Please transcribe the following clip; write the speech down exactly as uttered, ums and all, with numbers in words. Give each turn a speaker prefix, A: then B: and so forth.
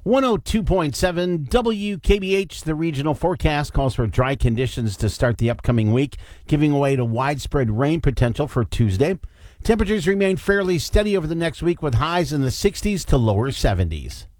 A: one oh two point seven W K B H, the regional forecast calls for dry conditions to start the upcoming week, giving way to widespread rain potential for Tuesday. Temperatures remain fairly steady over the next week with highs in the sixties to lower seventies.